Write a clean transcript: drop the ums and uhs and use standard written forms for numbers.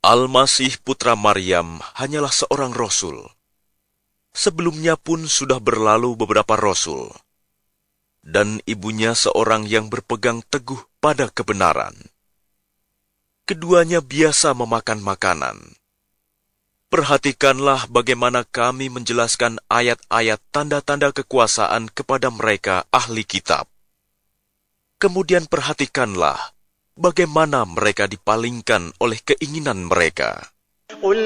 Al-Masih putra Maryam hanyalah seorang rasul. Sebelumnya pun sudah berlalu beberapa rasul, dan ibunya seorang yang berpegang teguh pada kebenaran. Keduanya biasa memakan makanan. Perhatikanlah bagaimana kami menjelaskan ayat-ayat tanda-tanda kekuasaan kepada mereka ahli kitab. Kemudian perhatikanlah bagaimana mereka dipalingkan oleh keinginan mereka.